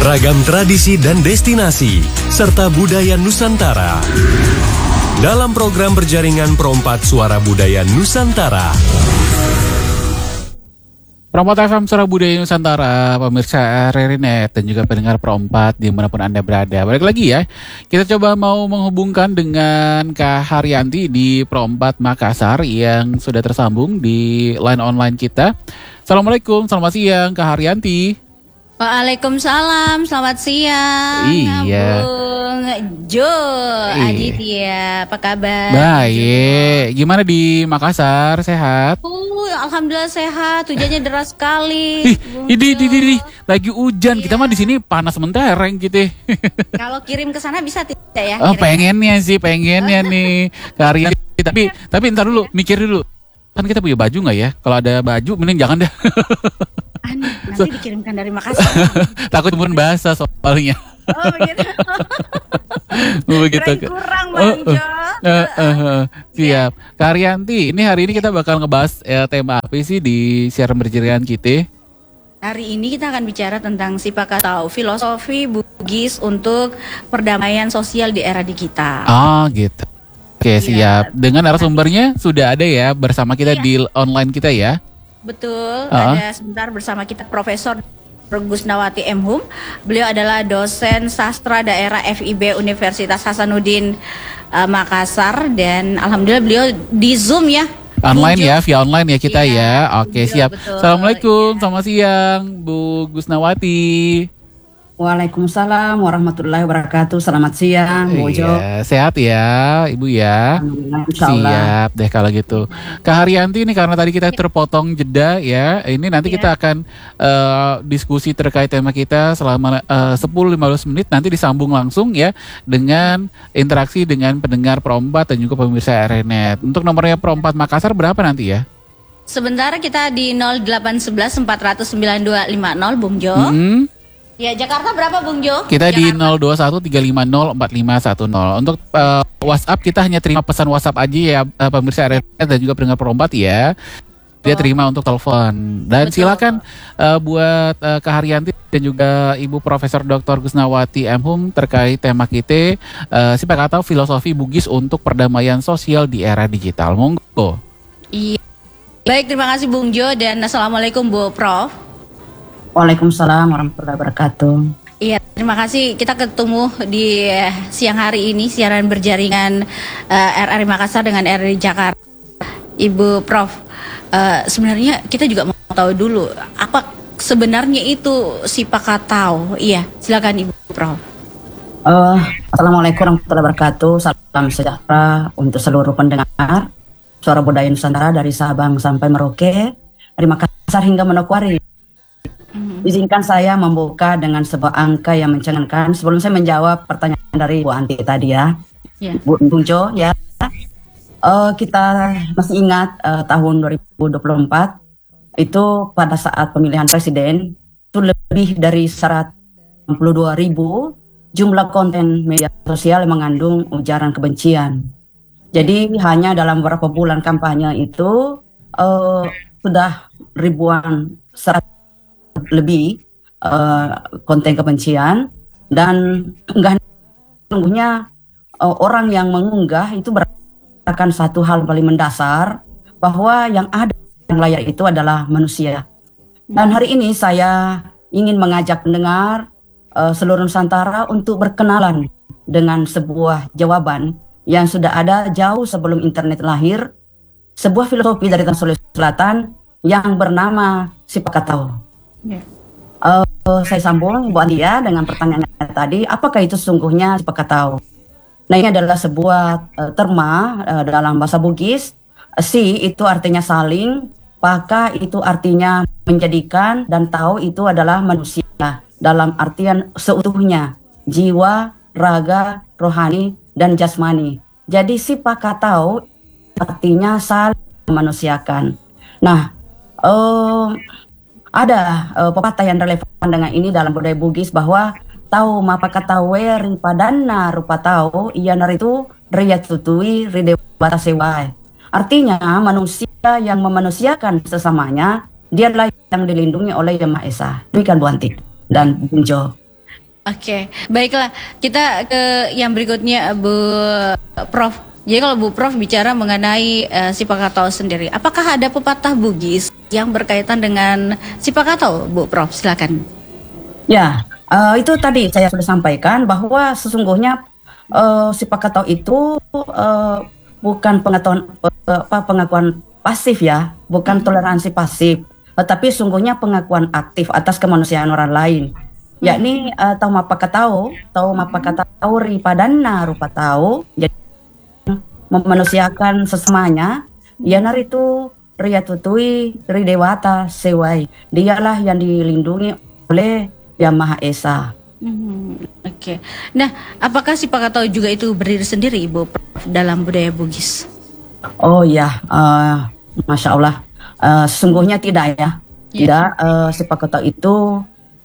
Ragam tradisi dan destinasi, serta budaya Nusantara. Dalam program berjaringan Perompat Suara Budaya Nusantara. Perompat FM Suara Budaya Nusantara, pemirsa RRI.net dan juga pendengar Perompat dimanapun Anda berada. Balik lagi ya, kita coba mau menghubungkan dengan Kak Haryanti di Perompat Makassar yang sudah tersambung di line online kita. Assalamualaikum, selamat siang Kak Haryanti. Waalaikumsalam, selamat siang. Iya. Bung Jo, Aditya, apa kabar? Baik, gimana di Makassar, sehat? Alhamdulillah sehat, hujannya deras sekali. Ini lagi hujan, kita mah di sini panas mentereng gitu. Kalau kirim ke sana bisa tidak ya? Oh, pengennya nih, Haryanti. Tapi ntar dulu, mikir dulu. Kan kita punya baju nggak ya? Kalau ada baju, mending jangan dah. Nanti dikirimkan dari Makassar. Takut kemudian bahasa soalnya. Oh begitu. Begitu. Kurang Bang Jo. Siap. Kak Haryanti, ini hari ini kita bakal ngebahas tema apa sih di siaran berjaringan kita? Hari ini kita akan bicara tentang Sipakatau, filosofi Bugis untuk perdamaian sosial di era digital. Ah, gitu. Oke, siap. Dengan narasumbernya sudah ada ya bersama kita di online kita ya. Betul, ada sebentar bersama kita Profesor Gusnawati M.Hum. Beliau adalah dosen sastra daerah FIB Universitas Hasanuddin Makassar, dan alhamdulillah beliau di Zoom ya. Online ya, via online ya kita ya. Oke, siap. Betul. Assalamualaikum, selamat siang Bu Gusnawati. Waalaikumsalam warahmatullahi wabarakatuh. Selamat siang, Bu Jo. Iya, sehat ya, Ibu ya. Siap deh kalau gitu. Kak Haryanti, ini karena tadi kita terpotong jeda ya. Ini nanti kita akan diskusi terkait tema kita selama 10-15 menit. Nanti disambung langsung ya dengan interaksi dengan pendengar Perompat dan juga pemirsa RRI.net. Untuk nomornya Perompat Makassar berapa nanti ya? Sebentar kita di 0811 400 9250, Bung Jo. Ya, Jakarta berapa Bung Jo? Kita Jakarta di 021 350 4510. Untuk WhatsApp kita hanya terima pesan WhatsApp aja ya, pemirsa RRI dan juga pendengar Perompat ya. Dia terima untuk telepon. Dan silakan buat Kak Haryanti dan juga Ibu Profesor Dr. Gusnawati M.Hum terkait tema kita Sipakatau filosofi Bugis untuk perdamaian sosial di era digital. Monggo. Iya. Baik, terima kasih Bung Jo dan assalamualaikum Bu Prof. Waalaikumsalam warahmatullahi wabarakatuh. Iya, terima kasih. Kita ketemu di siang hari ini siaran berjaringan RRI Makassar dengan RRI Jakarta. Ibu Prof, sebenarnya kita juga mau tahu dulu apa sebenarnya itu Sipakatau. Iya, silakan Ibu Prof. Assalamualaikum warahmatullahi wabarakatuh. Salam sejahtera untuk seluruh pendengar Suara Budaya Nusantara dari Sabang sampai Merauke, dari Makassar hingga Manokwari. Izinkan saya membuka dengan sebuah angka yang mencengangkan sebelum saya menjawab pertanyaan dari Bu Anti tadi ya. Bung Jo ya. Kita masih ingat tahun 2024 itu pada saat pemilihan presiden itu lebih dari 162.000 jumlah konten media sosial yang mengandung ujaran kebencian. Jadi hanya dalam beberapa bulan kampanye itu sudah ribuan lebih konten kebencian, dan sungguhnya orang yang mengunggah itu berdasarkan satu hal paling mendasar bahwa yang ada di layar itu adalah manusia. Dan hari ini saya ingin mengajak pendengar seluruh Nusantara untuk berkenalan dengan sebuah jawaban yang sudah ada jauh sebelum internet lahir, sebuah filosofi dari Sulawesi Selatan yang bernama Sipakatau. Saya sambung Bu Andia dengan pertanyaan tadi, apakah itu sesungguhnya Sipakatau? Nah, ini adalah sebuah terma dalam bahasa Bugis. Si itu artinya saling, paka itu artinya menjadikan, dan tau itu adalah manusia dalam artian seutuhnya, jiwa, raga, rohani, dan jasmani. Jadi Sipakatau artinya saling memanusiakan. Nah, ada pepatah yang relevan dengan ini dalam budaya Bugis bahwa tau mapakatawe ripadana rupa tau iya naritu riyat tutui ride batasewai. Artinya manusia yang memanusiakan sesamanya, dialah yang dilindungi oleh Yang Maha Esa. Demikian Bu Anti dan Bung Jo. Oke, baiklah. Kita ke yang berikutnya, Bu Prof. Jadi kalau Bu Prof bicara mengenai Sipakatau sendiri, apakah ada pepatah Bugis yang berkaitan dengan Sipakatau, Bu Prof? Silakan. Ya, itu tadi saya sudah sampaikan bahwa sesungguhnya Sipakatau itu bukan pengakuan pasif ya, bukan toleransi pasif, tetapi sungguhnya pengakuan aktif atas kemanusiaan orang lain. Yakni tau mapakatau ripadana rupa tahu, jadi memanusiakan sesamanya. Yanar itu ria tutui ri dewata sewai, dialah yang dilindungi oleh Yang Maha Esa. Oke. Nah, apakah Sipakatau juga itu berdiri sendiri, Ibu Prof, dalam budaya Bugis? Oh ya, Masya Allah. Sesungguhnya tidak ya. Tidak, Sipakatau itu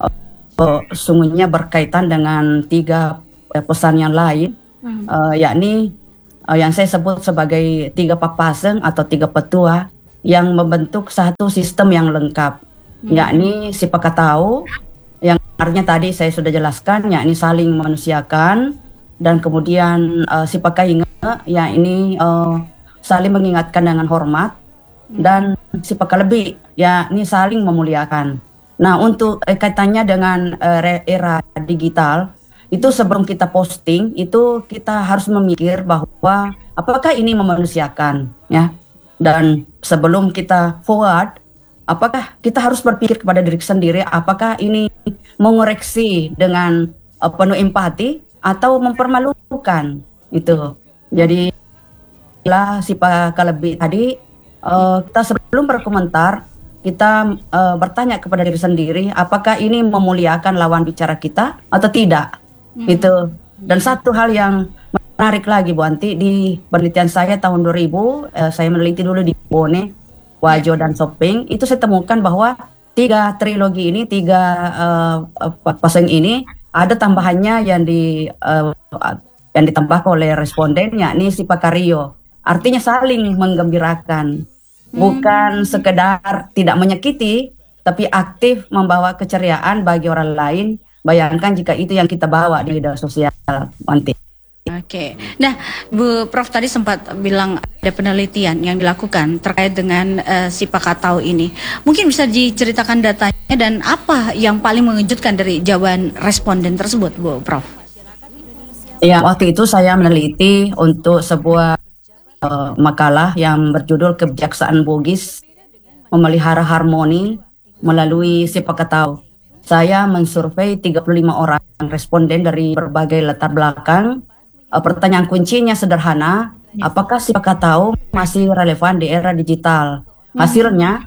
sungguhnya berkaitan dengan 3 pesan yang lain, yakni yang saya sebut sebagai 3 papaseng atau 3 petua yang membentuk satu sistem yang lengkap, yakni Sipakatau yang artinya tadi saya sudah jelaskan, yakni saling memanusiakan, dan kemudian Sipakainga, yakni saling mengingatkan dengan hormat, dan Sipakalebih, yakni saling memuliakan. Nah, untuk kaitannya dengan era digital, itu sebelum kita posting, itu kita harus memikir bahwa apakah ini memanusiakan, ya. Dan sebelum kita forward, apakah kita harus berpikir kepada diri sendiri, apakah ini mengoreksi dengan penuh empati atau mempermalukan, itu. Jadi, lah Sipakalebih tadi, kita sebelum berkomentar, kita bertanya kepada diri sendiri, apakah ini memuliakan lawan bicara kita atau tidak, gitu. Dan satu hal yang menarik lagi, Bu Anti, di penelitian saya tahun 2000, saya meneliti dulu di Bone, Wajo dan Sopeng, itu saya temukan bahwa 3 trilogi ini, 3 pasang ini ada tambahannya yang ditambahkan oleh responden, yakni Sipakario, artinya saling menggembirakan. Bukan sekedar tidak menyakiti, tapi aktif membawa keceriaan bagi orang lain. Bayangkan jika itu yang kita bawa di media sosial, nanti. Oke. Nah, Bu Prof tadi sempat bilang ada penelitian yang dilakukan terkait dengan Sipakatau ini. Mungkin bisa diceritakan datanya dan apa yang paling mengejutkan dari jawaban responden tersebut, Bu Prof? Ya, waktu itu saya meneliti untuk sebuah makalah yang berjudul Kebijaksanaan Bugis Memelihara Harmoni Melalui Sipakatau. Saya mensurvei 35 orang responden dari berbagai latar belakang. Pertanyaan kuncinya sederhana, apakah Sipakatau masih relevan di era digital? Hasilnya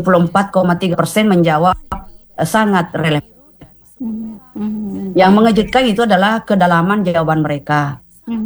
74,3% menjawab sangat relevan. Yang mengejutkan itu adalah kedalaman jawaban mereka.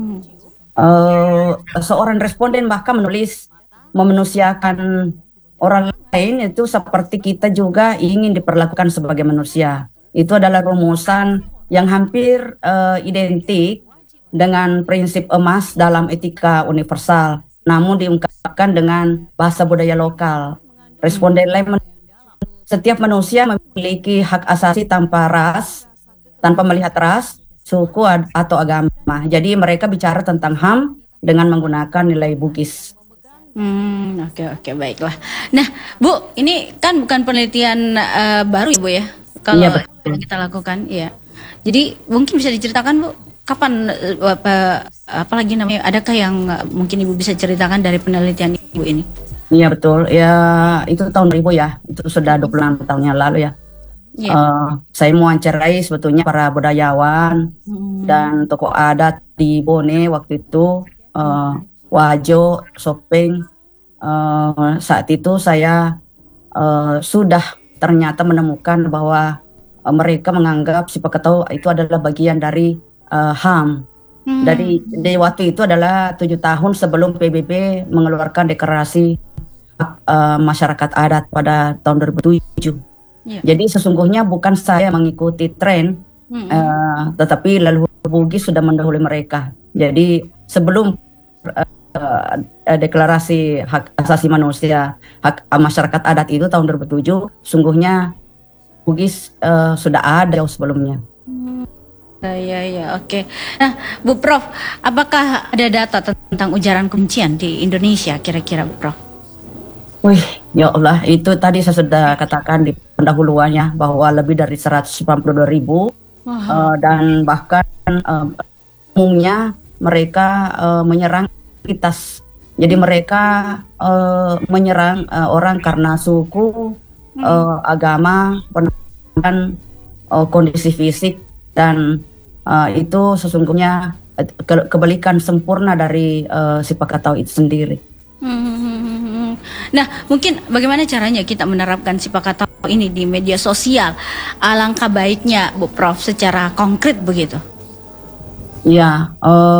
Seorang responden bahkan menulis, memanusiakan orang lain itu seperti kita juga ingin diperlakukan sebagai manusia. Itu adalah rumusan yang hampir identik dengan prinsip emas dalam etika universal, namun diungkapkan dengan bahasa budaya lokal. Responden lain, setiap manusia memiliki hak asasi tanpa melihat ras, suku atau agama. Jadi mereka bicara tentang HAM dengan menggunakan nilai Bugis. Oke, baiklah. Nah, Bu, ini kan bukan penelitian baru ya, Bu ya? Kalau kita lakukan, ya. Jadi mungkin bisa diceritakan, Bu, kapan apalagi namanya? Adakah yang mungkin Ibu bisa ceritakan dari penelitian Ibu ini? Iya betul. Ya, itu tahun 2000 ya. Itu sudah 26 tahun yang lalu ya. Saya mewawancarai sebetulnya para budayawan dan tokoh adat di Bone waktu itu, Wajo, Sopeng. Saat itu saya sudah ternyata menemukan bahwa mereka menganggap Sipakatau itu adalah bagian dari HAM. Dari waktu itu adalah 7 tahun sebelum PBB mengeluarkan deklarasi masyarakat adat pada tahun 2007. Jadi sesungguhnya bukan saya mengikuti tren, tetapi leluhur Bugis sudah mendahului mereka. Jadi sebelum deklarasi hak asasi manusia, hak masyarakat adat itu tahun 2007, sungguhnya Bugis sudah ada jauh sebelumnya. Ya, oke. Nah, Bu Prof, apakah ada data tentang ujaran kebencian di Indonesia kira-kira, Bu Prof? Wih, ya Allah, itu tadi saya sudah katakan di pendahuluannya bahwa lebih dari 192.000 dan bahkan umumnya mereka menyerang minoritas. Jadi mereka menyerang orang karena suku, agama, pendidikan, kondisi fisik, dan itu sesungguhnya kebalikan sempurna dari si Pakatau itu sendiri. Nah, mungkin bagaimana caranya kita menerapkan si Pakatau ini di media sosial? Alangkah baiknya, Bu Prof, secara konkret begitu. Ya,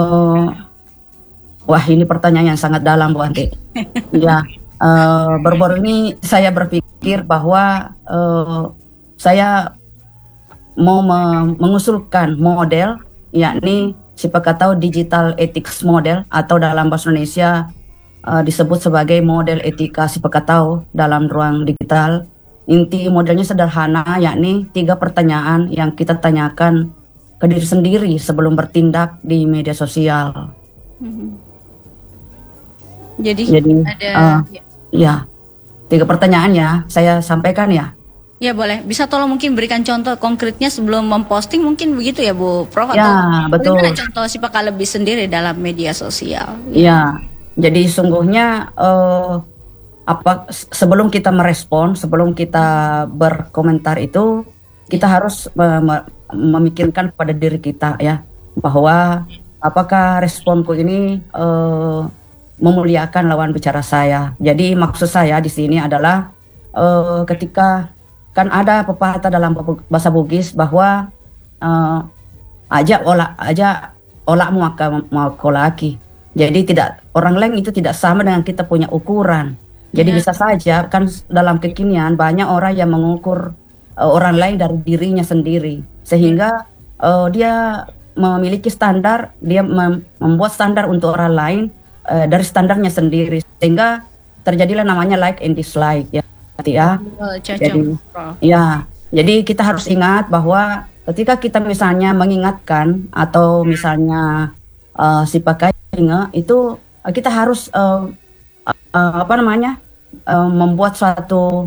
wah ini pertanyaan yang sangat dalam, Bu Ante. Ya, baru-baru ini saya berpikir bahwa saya mau mengusulkan model, yakni si Pakatau Digital Ethics Model, atau dalam bahasa Indonesia disebut sebagai model etika si Pakatau dalam ruang digital. Inti modelnya sederhana, yakni 3 pertanyaan yang kita tanyakan ke diri sendiri sebelum bertindak di media sosial. Jadi ada ya 3 pertanyaan ya, saya sampaikan ya. Ya boleh, bisa tolong mungkin berikan contoh konkretnya sebelum memposting mungkin begitu ya Bu Prof? Ya, atau betul. bagaimana contoh si Pakalebih sendiri dalam media sosial? Ya, jadi sungguhnya sebelum kita merespon, sebelum kita berkomentar itu, kita harus memikirkan pada diri kita ya, bahwa apakah responku ini memuliakan lawan bicara saya. Jadi maksud saya di sini adalah ketika kan ada pepatah dalam bahasa Bugis bahwa aja olakmu mau kolaki. Jadi orang lain itu tidak sama dengan kita punya ukuran. Jadi bisa saja kan dalam kekinian banyak orang yang mengukur orang lain dari dirinya sendiri, sehingga dia memiliki standar, dia membuat standar untuk orang lain dari standarnya sendiri, sehingga terjadilah namanya like and dislike ya. Jadi kita harus ingat bahwa ketika kita misalnya mengingatkan atau misalnya si pakai itu kita harus membuat suatu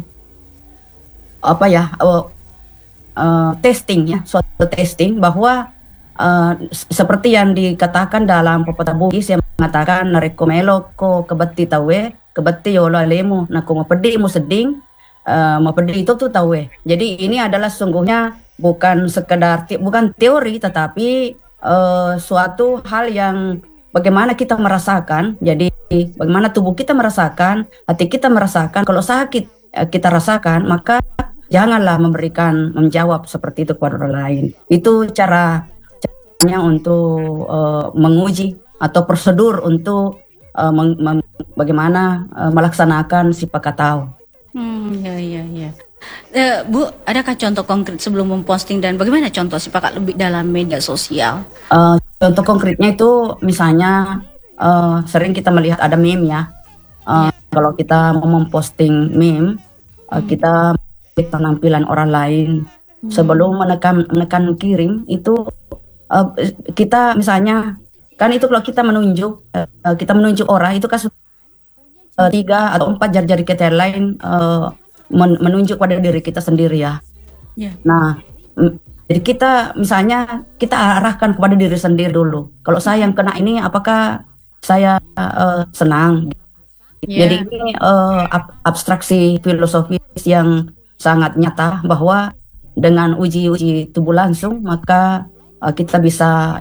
testing ya, suatu testing bahwa seperti yang dikatakan dalam pepatah Bugis yang mengatakan rekomelo ko kebeti tawe kebeti yolo lemu na ko mapedi mo seding mapedi itu tuh tawe. Jadi ini adalah sungguhnya bukan sekedar bukan teori, tetapi suatu hal yang bagaimana kita merasakan. Jadi bagaimana tubuh kita merasakan, hati kita merasakan. Kalau sakit kita rasakan, maka janganlah menjawab seperti itu kepada orang lain. Itu caranya untuk menguji atau prosedur untuk bagaimana melaksanakan si Pakatau. Ya. Bu, adakah contoh konkret sebelum memposting dan bagaimana contoh si Pakalebih dalam media sosial? Contoh konkretnya itu misalnya sering kita melihat ada meme ya. Kalau kita mau memposting meme, kita penampilan orang lain sebelum menekan kirim itu kita misalnya kan itu kalau kita menunjuk orang itu kan 3 atau 4 jari-jari kita yang lain menunjuk pada diri kita sendiri ya. Nah, jadi kita misalnya kita arahkan kepada diri sendiri dulu. Kalau saya yang kena ini, apakah saya senang? Jadi ini abstraksi filosofis yang sangat nyata bahwa dengan uji tubuh langsung maka kita bisa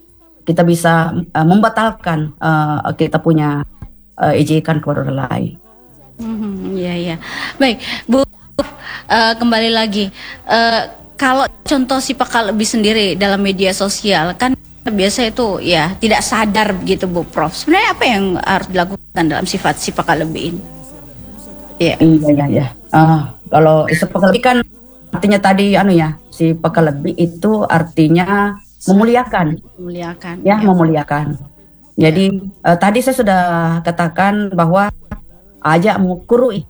membatalkan kita punya ejekan kepada orang lain. Ya. Baik, Bu, kembali lagi. Kalau contoh si Pakalebih sendiri dalam media sosial kan biasa itu ya tidak sadar begitu Bu Prof. Sebenarnya apa yang harus dilakukan dalam sifat si Pakalebih ini? Iya. Kalau si Pakalebih kan artinya tadi si Pakalebih itu artinya memuliakan. Memuliakan. Jadi tadi saya sudah katakan bahwa aja kurui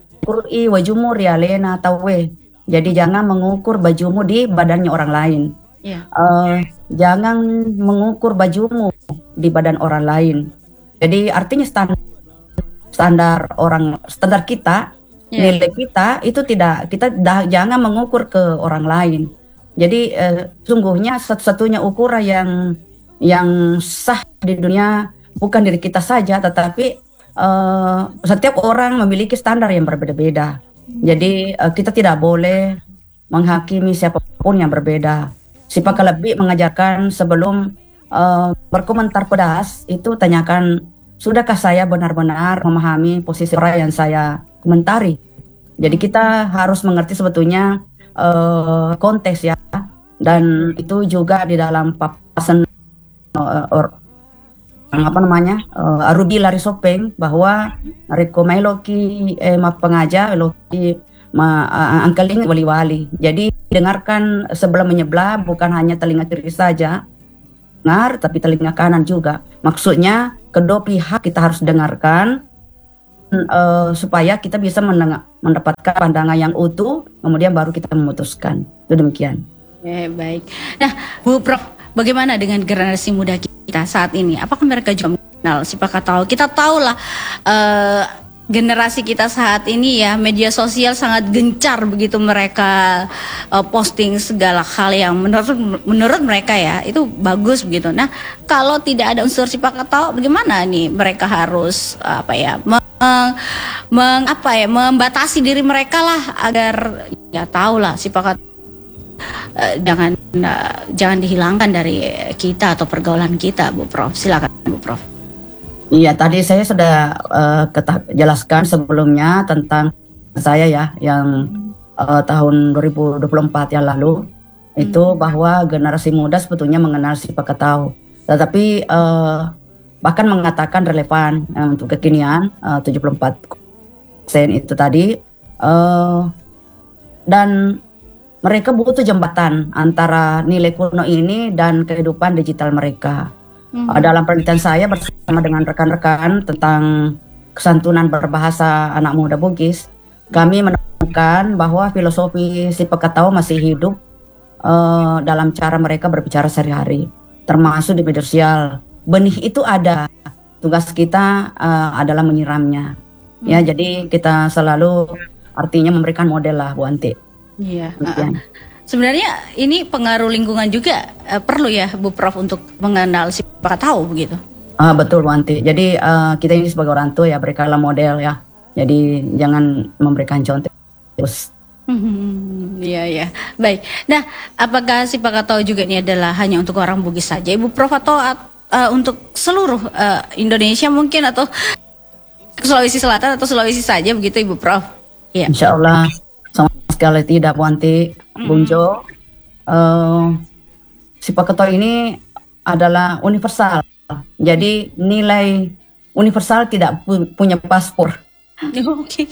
wajumu rialena tawe. Jadi jangan mengukur bajumu di badannya orang lain. Iya. Jangan mengukur bajumu di badan orang lain. Jadi artinya standar kita, nilai kita itu jangan mengukur ke orang lain. Jadi sungguhnya satu-satunya ukuran yang sah di dunia bukan diri kita saja, tetapi setiap orang memiliki standar yang berbeda-beda. Jadi kita tidak boleh menghakimi siapapun yang berbeda. Si Pakalebih mengajarkan sebelum berkomentar pedas itu tanyakan, sudahkah saya benar-benar memahami posisi orang yang saya komentari. Jadi kita harus mengerti sebetulnya konteks ya, dan itu juga di dalam papasan Arudi Lari Sopeng bahwa rekomailoki pengaja loki angkeling wali-wali. Jadi dengarkan sebelum menyebelah, bukan hanya telinga kiri saja dengar, tapi telinga kanan juga. Maksudnya kedua pihak kita harus dengarkan supaya kita bisa mendapatkan pandangan yang utuh, kemudian baru kita memutuskan. Itu demikian. Baik. Nah, Bu Prof, bagaimana dengan generasi muda kita saat ini? Apakah mereka juga mengenal si Pakatau? Kita tahu lah generasi kita saat ini ya, media sosial sangat gencar begitu mereka posting segala hal yang menurut mereka ya itu bagus begitu. Nah, kalau tidak ada unsur si Pakatau, bagaimana nih mereka harus membatasi diri mereka lah agar ya tahu lah si Pakatau jangan dihilangkan dari kita atau pergaulan kita, Bu Prof. Silakan, Bu Prof. Iya, tadi saya sudah jelaskan sebelumnya tentang saya ya yang tahun 2024 yang lalu itu bahwa generasi muda sebetulnya mengenal si Pakatau, tetapi bahkan mengatakan relevan untuk kekinian 74% itu tadi, dan mereka butuh jembatan antara nilai kuno ini dan kehidupan digital mereka. Dalam penelitian saya bersama dengan rekan-rekan tentang kesantunan berbahasa anak muda Bugis, kami menemukan bahwa filosofi si Pakatau masih hidup dalam cara mereka berbicara sehari-hari, termasuk di media sosial. Benih itu ada, tugas kita adalah menyiramnya. Ya, jadi kita selalu artinya memberikan model lah, Bu Anti. Iya. Sebenarnya ini pengaruh lingkungan juga perlu ya, Bu Prof, untuk mengenal si Pakatau begitu. Betul, Bu Anti. Jadi kita ini sebagai orang tua ya, berikanlah model ya. Jadi jangan memberikan contoh terus. Iya. Baik. Nah, apakah si Pakatau juga ini adalah hanya untuk orang Bugis saja, Ibu Prof, atau untuk seluruh Indonesia mungkin, atau Sulawesi Selatan atau Sulawesi saja begitu, Ibu Prof? Iya. Insya Allah sama sekali tidak, Bu Anti. Bung Jo, si Pakatau ini adalah universal. Jadi nilai universal tidak punya paspor. Oke.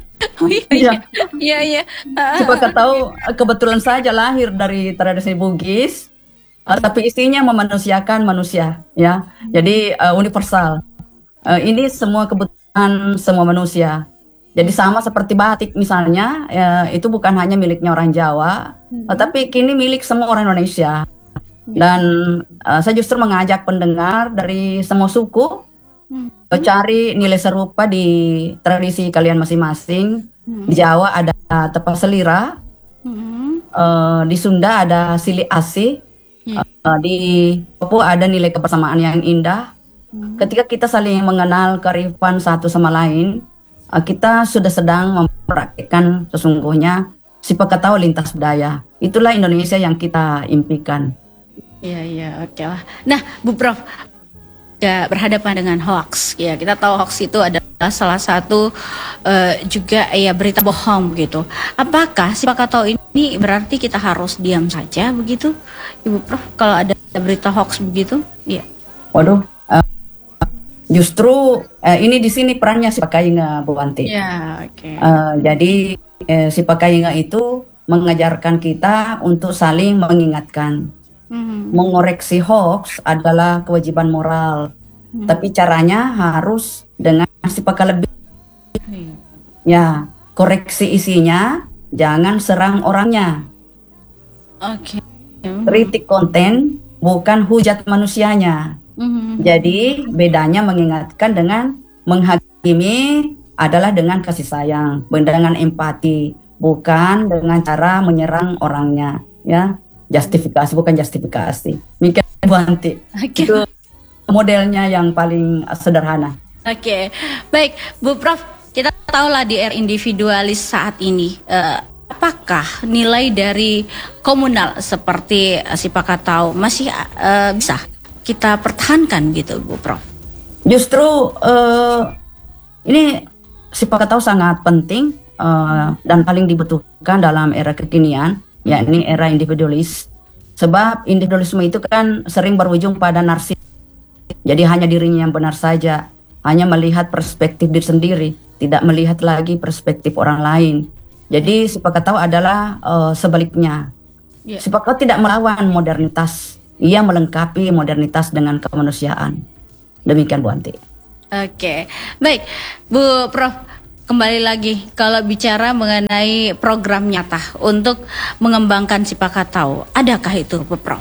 Iya. Si Pakatau kebetulan saja lahir dari tradisi Bugis, tapi isinya memanusiakan manusia, ya. Jadi universal. Ini semua kebutuhan semua manusia. Jadi sama seperti batik misalnya, itu bukan hanya miliknya orang Jawa, tapi kini milik semua orang Indonesia. Dan saya justru mengajak pendengar dari semua suku cari nilai serupa di tradisi kalian masing-masing. Di Jawa ada tepa selira, di Sunda ada sili asih, di Papua ada nilai kebersamaan yang indah. Ketika kita saling mengenal kearifan satu sama lain, kita sudah sedang mempraktikkan sesungguhnya si Pakatau lintas budaya. Itulah Indonesia yang kita impikan. Iya, oke lah. Nah, Bu Prof, ya berhadapan dengan hoax. Ya, kita tahu hoax itu adalah salah satu juga ya berita bohong begitu. Apakah si Pakatau ini berarti kita harus diam saja begitu, Ibu Prof, kalau ada berita hoax begitu? Iya. Waduh. Justru ini di sini perannya si Pakainga, Bu Anti. Ya, oke. Jadi si Pakainga itu mengajarkan kita untuk saling mengingatkan. Mengoreksi hoax adalah kewajiban moral, tapi caranya harus dengan si Pakalebih. Ya, koreksi isinya, jangan serang orangnya. Oke. Kritik konten bukan hujat manusianya. Jadi bedanya mengingatkan dengan menghakimi adalah dengan kasih sayang, dengan empati, bukan dengan cara menyerang orangnya, ya. Justifikasi bukan justifikasi. Mikir Bu Anti. Itu modelnya yang paling sederhana. Oke. Baik, Bu Prof, kita tahulah di era individualis saat ini, apakah nilai dari komunal seperti Sipakatau masih bisa kita pertahankan gitu, Bu Prof? Justru ini Sipakatau sangat penting dan paling dibutuhkan dalam era kekinian, yakni era individualis. Sebab individualisme itu kan sering berujung pada narsis. Jadi hanya dirinya yang benar saja, hanya melihat perspektif diri sendiri, tidak melihat lagi perspektif orang lain. Jadi Sipakatau adalah sebaliknya. Sipakatau tidak melawan modernitas, ia melengkapi modernitas dengan kemanusiaan. Demikian Bu Anti. Oke, baik Bu Prof, kembali lagi kalau bicara mengenai program nyata untuk mengembangkan Sipakatau, adakah itu Bu Prof?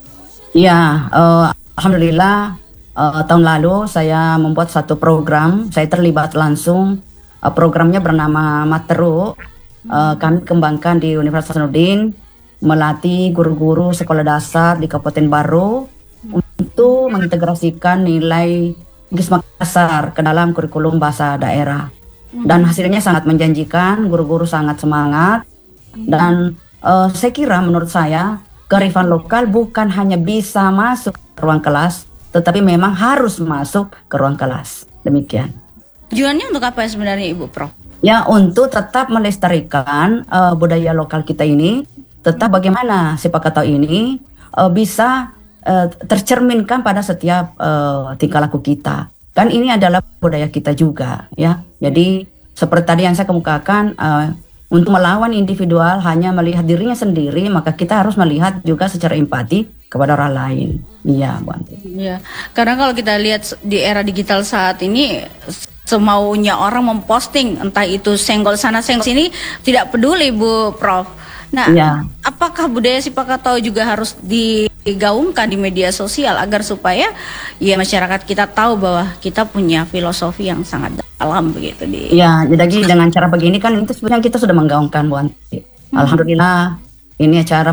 Ya, alhamdulillah tahun lalu saya membuat satu program, saya terlibat langsung. Programnya bernama Materu. Kami kembangkan di Universitas Hasanuddin, melatih guru-guru sekolah dasar di Kabupaten Baru untuk mengintegrasikan nilai GIS Makassar ke dalam kurikulum bahasa daerah. Dan hasilnya sangat menjanjikan, guru-guru sangat semangat. Dan saya kira menurut saya kearifan lokal bukan hanya bisa masuk ke ruang kelas, tetapi memang harus masuk ke ruang kelas. Demikian. Tujuannya untuk apa sebenarnya Ibu Prof? Ya, untuk tetap melestarikan budaya lokal kita ini, tetap bagaimana Sipakatau ini bisa tercerminkan pada setiap tingkah laku kita. Kan ini adalah budaya kita juga, ya. Jadi seperti tadi yang saya kemukakan, untuk melawan individual hanya melihat dirinya sendiri, maka kita harus melihat juga secara empati kepada orang lain. Iya, Bu Anti. Iya, karena kalau kita lihat di era digital saat ini, semaunya orang memposting, entah itu senggol sana senggol sini, tidak peduli Bu Prof. Nah, apakah budaya Sipakatau juga harus digaungkan di media sosial agar supaya ya masyarakat kita tahu bahwa kita punya filosofi yang sangat dalam begitu di. Ya, jadi dengan cara begini kan itu sebenarnya kita sudah menggaungkan Bu Anti. Alhamdulillah ini acara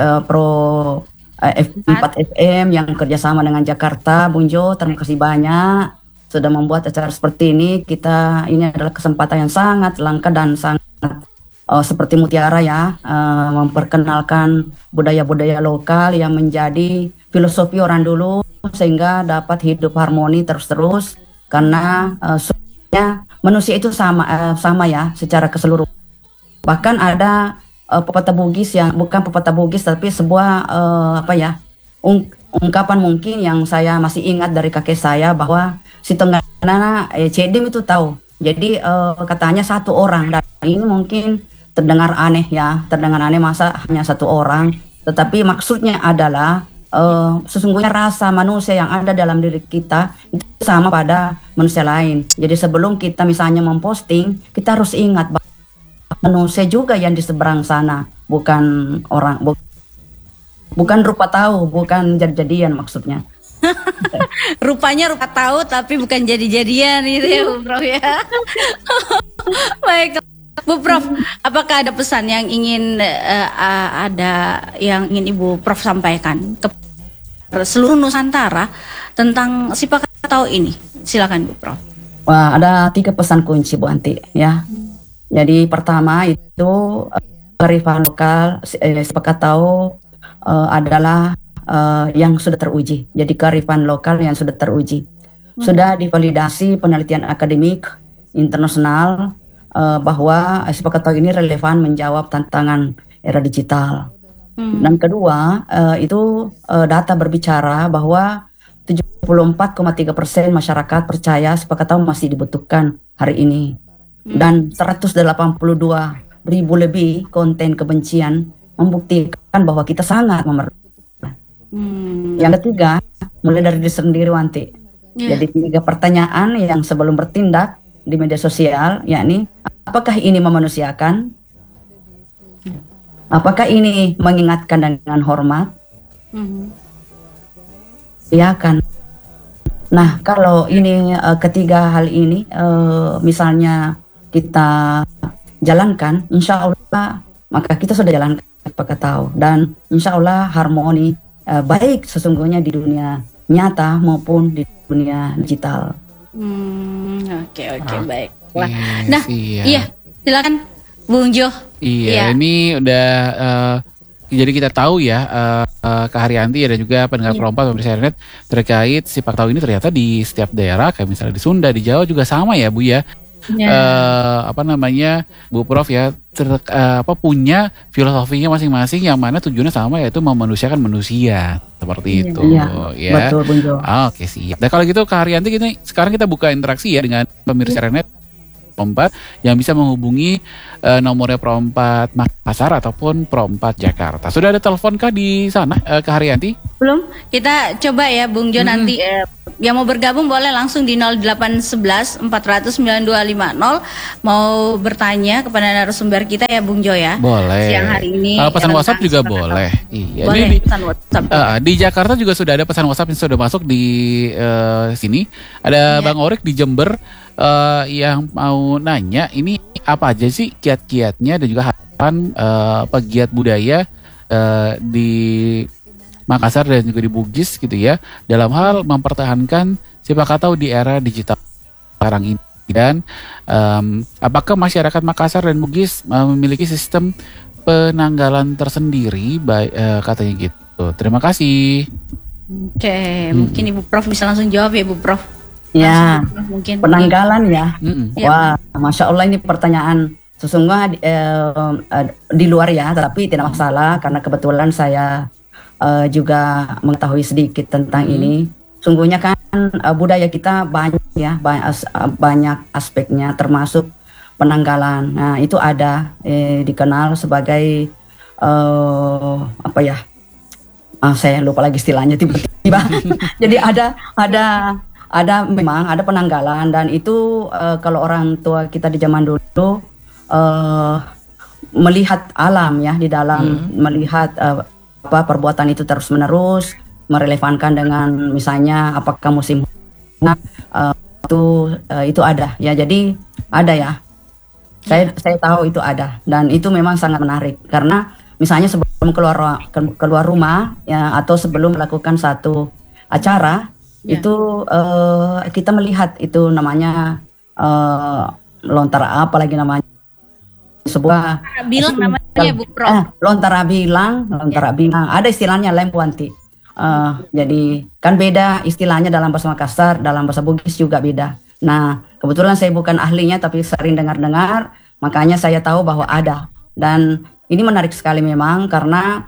pro 4 FM yang kerjasama dengan Jakarta, Bunjo, terima kasih banyak sudah membuat acara seperti ini. Ini adalah kesempatan yang sangat langka dan sangat seperti mutiara ya, memperkenalkan budaya-budaya lokal yang menjadi filosofi orang dulu sehingga dapat hidup harmoni terus-terus karena sebenarnya manusia itu sama ya secara keseluruhan. Bahkan ada pepatah Bugis yang bukan pepatah Bugis tapi sebuah ungkapan mungkin yang saya masih ingat dari kakek saya bahwa si Tenggana Cedim itu tahu. Jadi katanya satu orang, dan ini mungkin terdengar aneh ya, terdengar aneh masa hanya satu orang, tetapi maksudnya adalah sesungguhnya rasa manusia yang ada dalam diri kita itu sama pada manusia lain. Jadi sebelum kita misalnya memposting, kita harus ingat bahwa manusia juga yang di seberang sana, bukan orang, bukan rupa tahu, bukan jadi-jadian maksudnya. Rupanya rupa tahu tapi bukan jadi-jadian itu ya Bu Prof ya. Baik Bu Prof, apakah ada pesan yang ingin Ibu Prof sampaikan ke seluruh Nusantara tentang Sipakatau ini? Silakan Bu Prof. Wah, ada 3 pesan kunci Bu Anti ya. Jadi pertama itu kearifan lokal Sipakatau adalah yang sudah teruji. Jadi kearifan lokal yang sudah teruji, sudah divalidasi penelitian akademik internasional bahwa Sipakatau ini relevan menjawab tantangan era digital. Dan kedua itu data berbicara bahwa 74,3% masyarakat percaya Sipakatau masih dibutuhkan hari ini, dan 182.000 lebih konten kebencian membuktikan bahwa kita sangat memerlukan. Yang ketiga, mulai dari diri sendiri Wanti. Jadi 3 pertanyaan yang sebelum bertindak di media sosial, yakni apakah ini memanusiakan? Apakah ini mengingatkan dengan hormat? Ya kan. Nah, kalau ini ketiga hal ini misalnya kita jalankan, insya Allah maka kita sudah jalankan apakah tahu, dan insya Allah harmoni baik sesungguhnya di dunia nyata maupun di dunia digital. Oke, baik. Nah, iya silakan Bung Jo. Iya, ini udah jadi kita tahu ya Kak Haryanti dan juga pendengar perompak pemirsa internet terkait sipak tahu ini ternyata di setiap daerah kayak misalnya di Sunda, di Jawa juga sama ya Bu ya. Bu Prof ya punya filosofinya masing-masing yang mana tujuannya sama, yaitu memanusiakan manusia seperti itu ya. Betul Bung Jo. Oke, siap. Nah kalau gitu Kak Haryanti, sekarang kita buka interaksi ya dengan pemirsa internet Perompat yang bisa menghubungi nomornya Perompat Makassar ataupun Perompat Jakarta. Sudah ada telepon kah di sana Kak Haryanti? Belum. Kita coba ya Bung Jo nanti yang mau bergabung boleh langsung di 0811 400 9250 mau bertanya kepada narasumber kita ya Bung Jo ya. Boleh. Siang hari ini. Pesan WhatsApp juga boleh. Iya. Boleh pesan WhatsApp. Di Jakarta juga sudah ada pesan WhatsApp yang sudah masuk di sini. Ada Bang Orik di Jember yang mau nanya, ini apa aja sih kiat-kiatnya dan juga harapan pegiat budaya di Makassar dan juga di Bugis gitu ya, dalam hal mempertahankan sipak tahu di era digital sekarang ini, dan apakah masyarakat Makassar dan Bugis memiliki sistem penanggalan tersendiri, katanya gitu. Terima kasih. Oke, mungkin Ibu Prof bisa langsung jawab ya Bu Prof. Ya, mungkin penanggalan ya. Wah, Masya Allah ini pertanyaan sesungguhnya di luar ya, tapi tidak masalah karena kebetulan saya juga mengetahui sedikit tentang ini. Sungguhnya kan budaya kita banyak ya, banyak aspeknya termasuk penanggalan. Nah itu ada dikenal sebagai apa ya? Saya lupa lagi istilahnya tiba-tiba. Jadi memang ada penanggalan, dan itu kalau orang tua kita di zaman dulu melihat alam ya di dalam melihat perbuatan itu terus menerus merelevankan dengan misalnya apakah musim itu ada ya, jadi ada ya. Saya tahu itu ada, dan itu memang sangat menarik karena misalnya sebelum keluar rumah ya, atau sebelum melakukan satu acara itu kita melihat itu namanya lontara apa lagi namanya, sebuah bilang namanya Bu Prof. Lontara bilang ada istilahnya lempuanti. Jadi kan beda istilahnya dalam bahasa Makassar, dalam bahasa Bugis juga beda. Nah kebetulan saya bukan ahlinya tapi sering dengar-dengar, makanya saya tahu bahwa ada, dan ini menarik sekali memang karena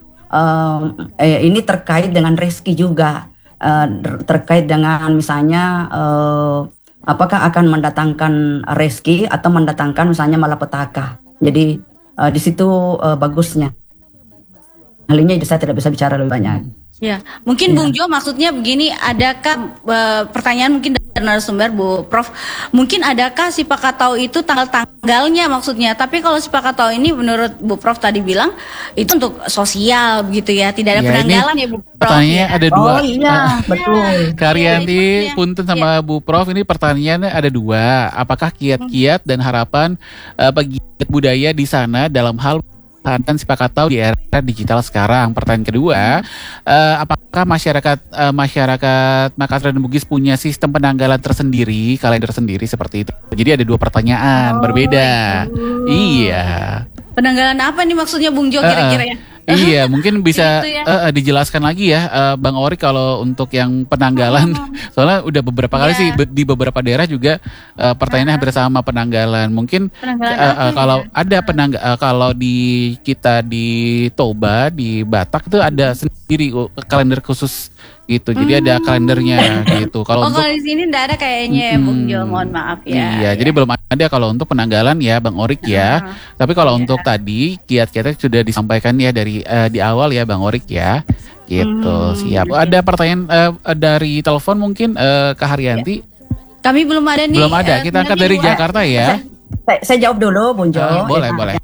ini terkait dengan rezeki juga. Terkait dengan misalnya apakah akan mendatangkan rezeki atau mendatangkan misalnya malapetaka. Jadi di situ bagusnya. Hal ini saya tidak bisa bicara lebih banyak. Ya, mungkin Bung Jo maksudnya begini, adakah pertanyaan mungkin dari narasumber Bu Prof, mungkin adakah sipak tahu itu tanggal-tanggalnya maksudnya, tapi kalau sipak tahu ini menurut Bu Prof tadi bilang itu untuk sosial begitu ya, tidak ada penanggalan ya Bu Prof. Pertanyaannya ada dua. Oh iya, betul. Karyanti punten sama Bu Prof, ini pertanyaannya ada dua. Apakah kiat-kiat dan harapan pegiat budaya di sana dalam hal tentang sipak tahu di era digital sekarang? Pertanyaan kedua, apakah masyarakat Makassar dan Bugis punya sistem penanggalan tersendiri, kalender sendiri seperti itu? Jadi ada dua pertanyaan berbeda. Iya. Penanggalan apa nih maksudnya Bung Jo kira-kira ya? Iya, mungkin bisa dijelaskan lagi ya Bang Ori kalau untuk yang penanggalan. Soalnya udah beberapa kali sih di beberapa daerah juga pertanyaannya hampir sama penanggalan. Mungkin kalau ada kalau di kita di Toba, di Batak itu ada sendiri kalender khusus gitu. Jadi ada kalendernya gitu. Kalau di sini enggak ada kayaknya ya Bung Jo, mohon maaf ya. Iya, jadi belum ada kalau untuk penanggalan ya Bang Orik ya. Tapi kalau untuk tadi kiat-kiatnya sudah disampaikan ya dari di awal ya Bang Orik ya. Gitu. Siap. Ada pertanyaan dari telepon mungkin Kak Haryanti? Kami belum ada nih. Belum ada. Kita angkat dari Jakarta ya. Saya jawab dulu Bung Jo. Boleh.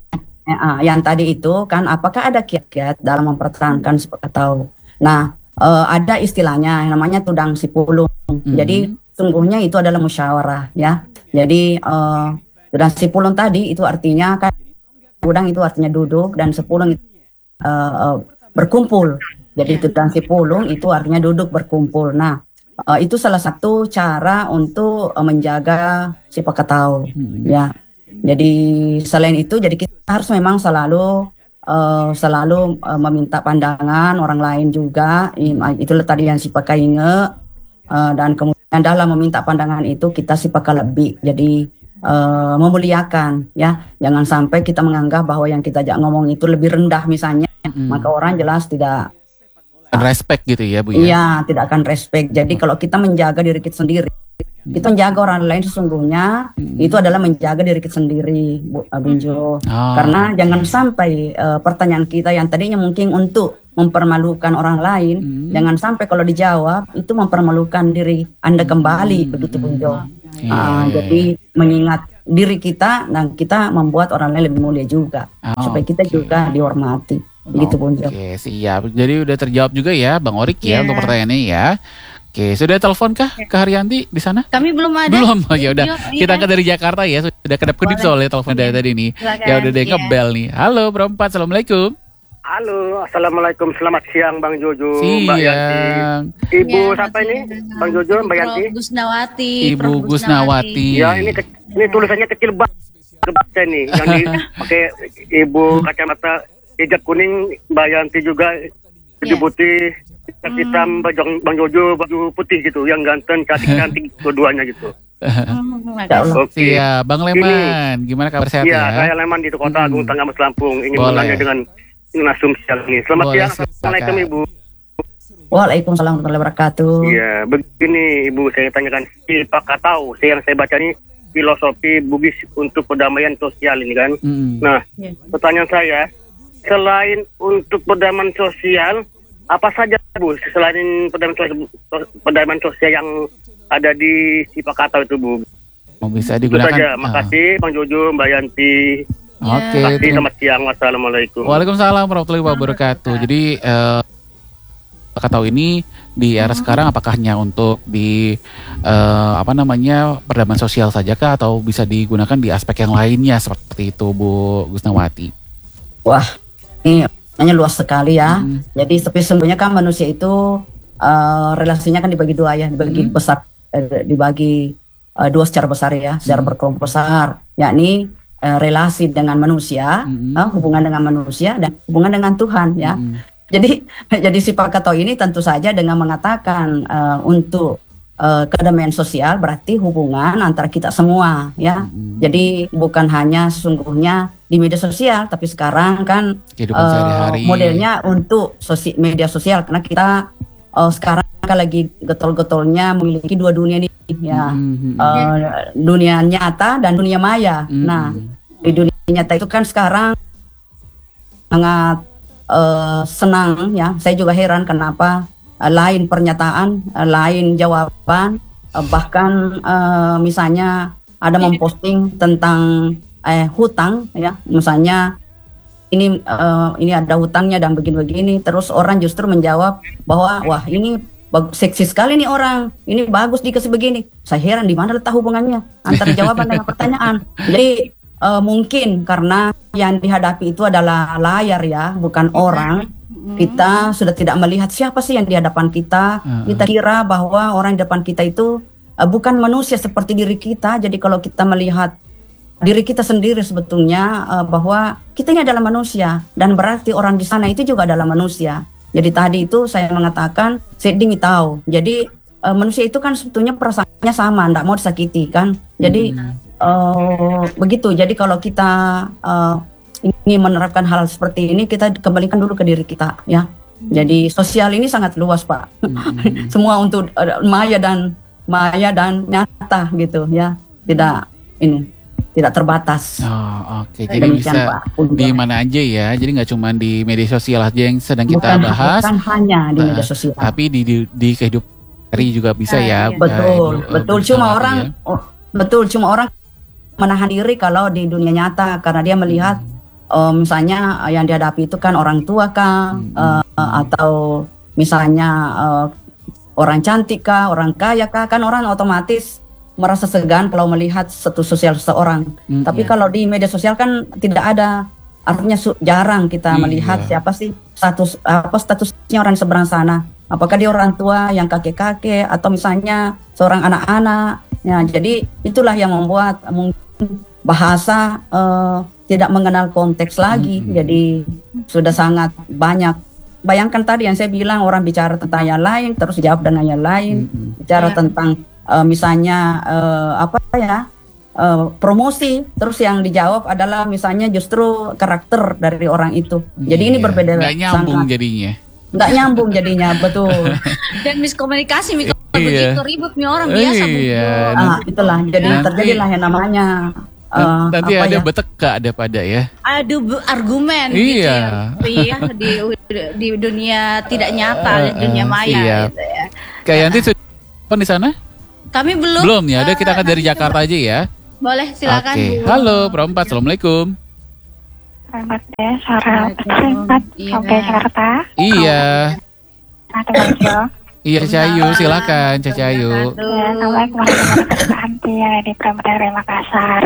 yang tadi itu kan, apakah ada kiat-kiat dalam mempertahankan sepak tahu? Nah, ada istilahnya yang namanya tudang sipulung. Jadi sungguhnya itu adalah musyawarah ya. Jadi tudang sipulung tadi itu artinya kan, tudang itu artinya duduk dan sepulung itu berkumpul. Jadi tudang sipulung itu artinya duduk berkumpul. Nah, itu salah satu cara untuk menjaga sepak tahu ya. Jadi selain itu, jadi kita harus memang selalu meminta pandangan orang lain juga. Itulah tadi yang si pakai inge, dan kemudian dalam meminta pandangan itu kita si pakai lebih. Jadi memuliakan ya. Jangan sampai kita menganggap bahwa yang kita ajak ngomong itu lebih rendah misalnya, maka orang jelas tidak respect gitu ya Bu ya. Iya, tidak akan respect. Jadi kalau kita menjaga diri kita sendiri, kita menjaga orang lain sesungguhnya itu adalah menjaga diri kita sendiri, Bu Binjo. Karena jangan sampai pertanyaan kita yang tadinya mungkin untuk mempermalukan orang lain, jangan sampai kalau dijawab itu mempermalukan diri Anda kembali, begitu Binjo. Jadi mengingat diri kita dan kita membuat orang lain lebih mulia juga, supaya kita juga dihormati. Begitu Bunjo. Oke, siap. Jadi udah terjawab juga ya Bang Orik ya untuk pertanyaannya ya. Oke, sudah telepon kah ke Haryanti di sana? Kami belum ada. Belum. Ya udah. Kita angkat dari Jakarta ya. Sudah kedap-kedip soalnya telepon dari tadi nih. Ya udah deh ngebel nih. Halo Bro 4, Assalamualaikum. Halo, Assalamualaikum, selamat siang Bang Jojo, Siang. Mbak Yanti. Ibu siapa ini? Bang Jojo, Mbak Yanti? Ibu Gusnawati. Ya, ini tulisannya kecil banget kebaca nih, yang pakai Ibu kacamata hijab kuning, Mbak Yanti juga baju putih, hitam, Bang Jojo baju putih gitu, yang ganteng, cantik-cantik dua-duanya gitu. Oke. Iya, Bang Leman, gimana kabar sehat ya? Iya, saya Leman di Kota Agung Tangga Mas Lampung, ingin bertanya dengan Nasum siang ini. Selamat siang, Assalamualaikum Ibu. Waalaikumsalam warahmatullahi wabarakatuh. Iya, begini Ibu, saya tanyakan si Pak Katau, yang saya baca ini filosofi Bugis untuk perdamaian sosial ini kan. Nah, pertanyaan saya, selain untuk perdamaian sosial, apa saja Bu, selain perdamaian sosial yang ada di si Pak Katau itu Bu? Bisa digunakan. Itu saja, makasih Bang Jojo, Mbak Yanti. Oke, selamat siang, wassalamualaikum. Waalaikumsalam warahmatullahi wabarakatuh. Jadi Katau ini di era sekarang apakah hanya untuk di perdamaian sosial saja kah, atau bisa digunakan di aspek yang lainnya seperti itu Bu Gusnawati? Wah, ini hanya luas sekali ya. Jadi sesungguhnya kan manusia itu relasinya kan dibagi dua ya, dibagi besar, dibagi dua secara besar ya, secara berkelompok besar, yakni relasi dengan manusia, hubungan dengan manusia dan hubungan dengan Tuhan ya. Jadi si Pak Katau ini tentu saja dengan mengatakan untuk kedamaian sosial berarti hubungan antara kita semua ya. Jadi bukan hanya sesungguhnya di media sosial, tapi sekarang kan modelnya untuk media sosial, karena kita sekarang kan lagi getol-getolnya memiliki dua dunia ini ya, dunia nyata dan dunia maya. Nah, di dunia nyata itu kan sekarang sangat senang ya. Saya juga heran kenapa lain pernyataan, lain jawaban, bahkan misalnya ada memposting tentang hutang ya, misalnya ini ada hutangnya dan begini-begini, terus orang justru menjawab bahwa wah ini seksi sekali nih orang, ini bagus dikasih begini. Saya heran di mana letak hubungannya antara jawaban dengan pertanyaan. Jadi mungkin karena yang dihadapi itu adalah layar ya, bukan orang. Kita sudah tidak melihat siapa sih yang di hadapan kita. Kita kira bahwa orang di depan kita itu bukan manusia seperti diri kita. Jadi kalau kita melihat diri kita sendiri sebetulnya bahwa kita ini adalah manusia, dan berarti orang di sana itu juga adalah manusia. Jadi tadi itu saya mengatakan seding tahu. Jadi manusia itu kan sebetulnya perasaannya sama, tidak mau disakiti kan. Jadi begitu. Jadi kalau kita ini menerapkan hal seperti ini, kita kembalikan dulu ke diri kita ya. Jadi sosial ini sangat luas Pak. Semua untuk maya dan nyata gitu ya. Tidak terbatas. Oke. Jadi bisa di mana aja ya. Jadi nggak cuma di media sosial aja yang sedang kita bahas. Bukan hanya di media sosial. Tapi di kehidupan hari juga bisa ya. Betul. Cuma orang menahan diri kalau di dunia nyata, karena dia melihat misalnya yang dihadapi itu kan orang tua kah, atau misalnya orang cantik kah, orang kaya kah, kan orang otomatis merasa segan kalau melihat status sosial seseorang. Tapi kalau di media sosial kan tidak ada, artinya jarang kita melihat siapa sih statusnya orang di seberang sana. Apakah dia orang tua yang kakek-kakek atau misalnya seorang anak-anak. Ya, jadi itulah yang membuat mungkin bahasa tidak mengenal konteks lagi. Jadi sudah sangat banyak. Bayangkan tadi yang saya bilang, orang bicara tentang yang lain terus jawab dengan yang lain. Bicara tentang misalnya promosi, terus yang dijawab adalah misalnya justru karakter dari orang itu. Jadi ini berbeda. Nggak nyambung jadinya. Nggak nyambung jadinya, betul. Dan miskomunikasi begitu ribut nih orang biasa. Itulah, jadi terjadilah yang namanya nanti ada beteka, ada pada ya. Adu argumen gitu ya. Di dunia tidak nyata, di dunia maya gitu ya. Kayak Yanti sudah di sana? Kami belum. Belum ya, udah kita dari Jakarta aja ya. Boleh, silakan. Halo, Perempat, Assalamualaikum. Selamat ya, Selamat sampai Jakarta. Iya. Iya, Cahayu, silakan Cahayu. Assalamualaikum warahmatullahi wabarakatuh. Yang di Perempat dari Makassar.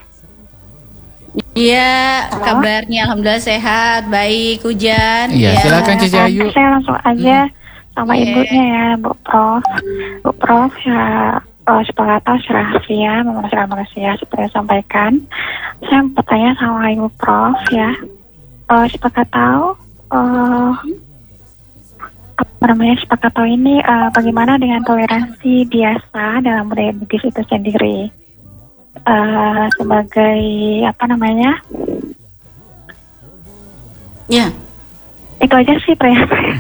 Iya, kabarnya alhamdulillah sehat, baik, hujan. Iya, silakan Cahayu. Saya langsung aja sama ibunya ya, Bu Prof ya. Sebagai tahu rahasia, memanusiakan manusia seperti yang sampaikan. Saya bertanya sama Ibu Prof ya. Sepakat tahu sepakat tahu ini bagaimana dengan toleransi biasa dalam budaya Bugis itu sendiri. Sebagai Ya. Itu aja sih pertanyaan.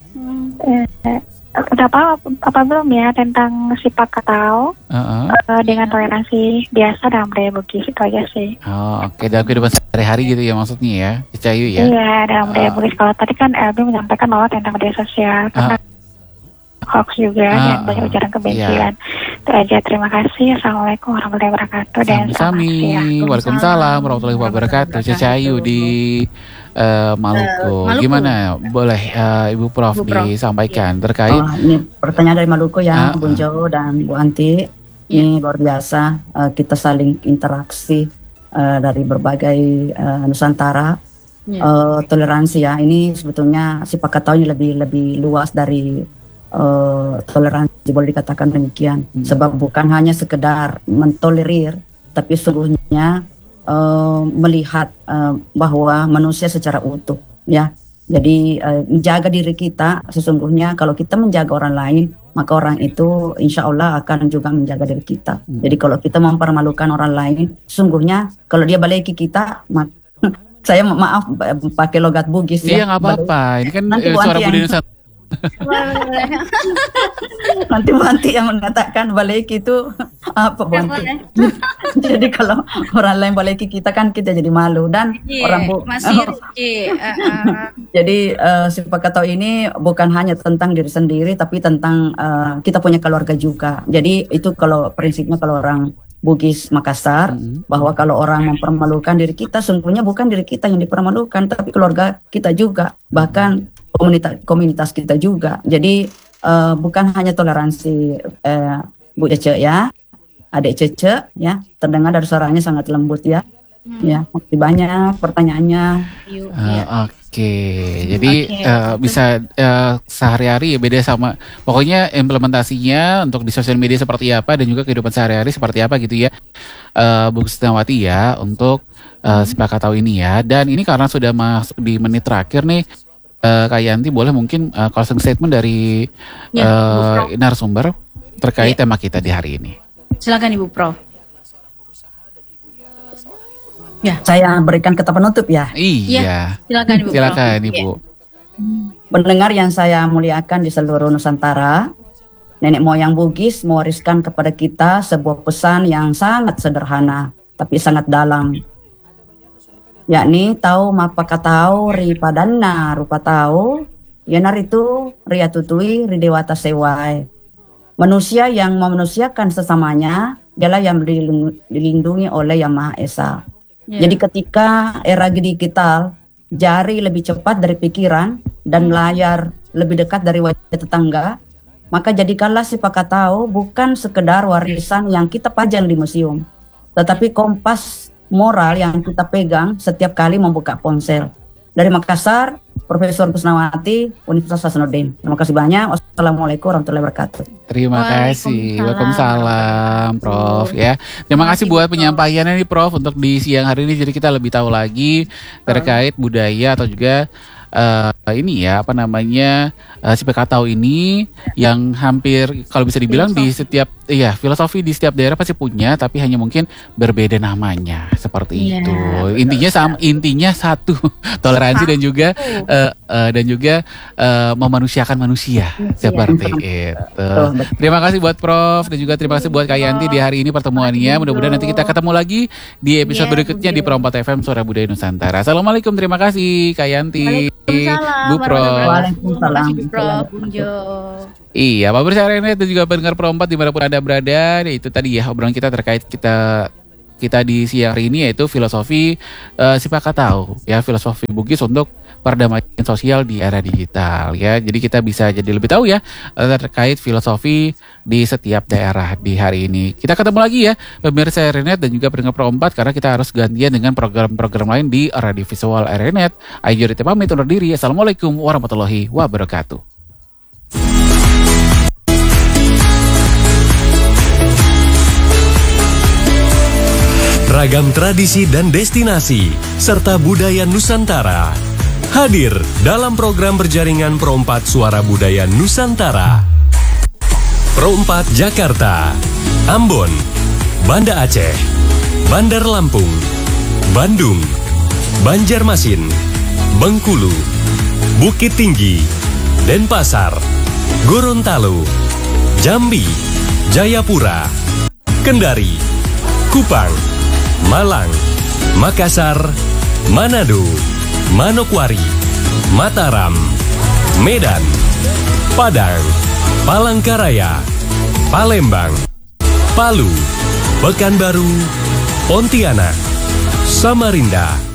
Udah apa belum ya tentang sifat tahu dengan toleransi biasa dalam budaya Bugis, itu aja sih. Oke, dalam kehidupan sehari-hari gitu ya maksudnya ya, Cahayu ya. Iya, dalam budaya Bugis. Kalau tadi kan Elbi menyampaikan bahwa tentang media sosial karena hoax juga dan banyak ujaran kebencian. Itu aja, terima kasih. Assalamualaikum warahmatullahi wabarakatuh. Dan Sami, Waalaikumsalam warahmatullahi wabarakatuh. Cahayu di Maluku. Gimana? Boleh Ibu Prof disampaikan terkait ini pertanyaan dari Maluku ya, Bung Jo dan Bu Anti. Ini luar biasa, kita saling interaksi dari berbagai Nusantara. Toleransi ya, ini sebetulnya sifat tahu ini lebih luas dari toleransi, boleh dikatakan demikian. Sebab bukan hanya sekedar mentolerir, tapi sesungguhnya melihat bahwa manusia secara utuh ya. Jadi menjaga diri kita, sesungguhnya kalau kita menjaga orang lain, maka orang itu insya Allah akan juga menjaga diri kita. Jadi kalau kita mempermalukan orang lain, sesungguhnya kalau dia baleki kita, saya maaf pakai logat Bugis ya. Iya, nggak apa-apa. Ini kan suara budaya Nusantara. Nanti Bu Anti yang mengatakan baleki itu apa Bu Anti? Jadi kalau orang lain baleki kita kan kita jadi malu dan orang jadi sifat tahu ini bukan hanya tentang diri sendiri tapi tentang kita punya keluarga juga. Jadi itu kalau prinsipnya kalau orang Bugis Makassar bahwa kalau orang mempermalukan diri kita, sungguhnya bukan diri kita yang dipermalukan tapi keluarga kita juga, bahkan komunitas kita juga. Jadi bukan hanya toleransi Bu Cece ya, Adik Cece ya, terdengar dari suaranya sangat lembut ya. Ya, masih banyak pertanyaannya. Oke, jadi bisa sehari-hari ya beda sama, pokoknya implementasinya untuk di sosial media seperti apa dan juga kehidupan sehari-hari seperti apa gitu ya, Bu Krisnawati ya, untuk sepakat tahu ini ya. Dan ini karena sudah masuk di menit terakhir nih, Kak Yanti boleh mungkin closing statement dari narasumber terkait tema kita di hari ini. Silakan Ibu Prof. Ya, saya berikan kata penutup ya. Iya. Silakan Ibu. Silakan Ibu. Pendengar yang saya muliakan di seluruh Nusantara, nenek moyang Bugis mewariskan kepada kita sebuah pesan yang sangat sederhana tapi sangat dalam, yakni tahu mapaka tahu ri padanna rupa tahu yanar itu ria tutui ri dewata sewai. Manusia yang memanusiakan sesamanya dialah yang dilindungi oleh Yang Maha Esa. Jadi ketika era digital, jari lebih cepat dari pikiran dan layar lebih dekat dari wajah tetangga, maka jadikanlah si Pakatau bukan sekedar warisan yang kita pajang di museum, tetapi kompas moral yang kita pegang setiap kali membuka ponsel. Dari Makassar, Profesor Kusnawati, Universitas Hasanuddin. Terima kasih banyak. Wassalamualaikum warahmatullahi wabarakatuh. Terima kasih. Waalaikumsalam, Prof. Ya, terima kasih buat penyampaiannya nih, Prof. Untuk di siang hari ini, jadi kita lebih tahu lagi terkait budaya atau juga ini ya apa namanya si Pakatau ini yang hampir kalau bisa dibilang di setiap filosofi di setiap daerah pasti punya, tapi hanya mungkin berbeda namanya seperti itu. Intinya satu, toleransi dan juga memanusiakan manusia seperti itu. Terima kasih buat Prof dan juga terima kasih buat Kak Yanti di hari ini pertemuannya. Mudah-mudahan nanti kita ketemu lagi di episode berikutnya di Pro4 FM Suara Budaya Nusantara. Assalamualaikum, terima kasih Kak Yanti. Bu Prof. Waalaikumsalam. Iya, Pak Bersama Renet dan juga pendengar Pro4 dimanapun Anda berada. Itu tadi ya obrolan kita terkait kita di siang hari ini, yaitu filosofi si Pakatau ya, filosofi Bugis untuk perdamaian sosial di era digital ya. Jadi kita bisa jadi lebih tahu ya terkait filosofi di setiap daerah di hari ini. Kita ketemu lagi ya pemirsa Renet dan juga pendengar Pro4, karena kita harus gantian dengan program-program lain di Radio Visual Renet. Ayo kita pamit undur diri. Assalamualaikum warahmatullahi wabarakatuh. Ragam tradisi dan destinasi serta budaya Nusantara hadir dalam program berjaringan Pro4 Suara Budaya Nusantara. Pro4 Jakarta, Ambon, Banda Aceh, Bandar Lampung, Bandung, Banjarmasin, Bengkulu, Bukit Tinggi, Denpasar, Gorontalo, Jambi, Jayapura, Kendari, Kupang, Malang, Makassar, Manado, Manokwari, Mataram, Medan, Padang, Palangkaraya, Palembang, Palu, Pekanbaru, Pontianak, Samarinda,